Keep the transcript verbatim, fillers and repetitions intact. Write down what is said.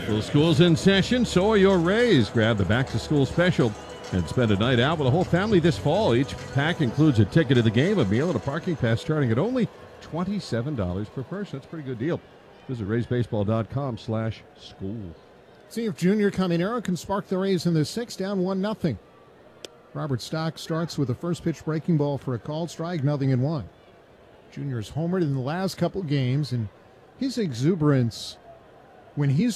Well, school's in session, so are your Rays. Grab the back-to-school special and spend a night out with the whole family this fall. Each pack includes a ticket to the game, a meal, and a parking pass starting at only twenty-seven dollars per person. That's a pretty good deal. Visit raysbaseball.com slash school. See if Junior Caminero can spark the Rays in the sixth, down one nothing. Robert Stock starts with a first pitch breaking ball for a called strike, nothing in one. Junior's homered in the last couple games, and his exuberance when he's